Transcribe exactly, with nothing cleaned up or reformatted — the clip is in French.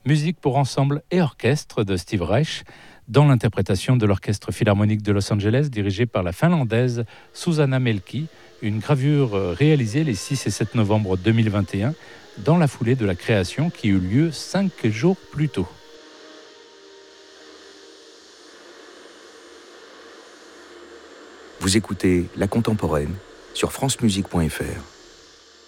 musique pour ensemble et orchestre de Steve Reich, dans l'interprétation de l'Orchestre Philharmonique de Los Angeles, dirigé par la Finlandaise Susanna Melki, une gravure réalisée les six et sept novembre deux mille vingt et un, dans la foulée de la création qui eut lieu cinq jours plus tôt. Vous écoutez La Contemporaine sur francemusique point f r.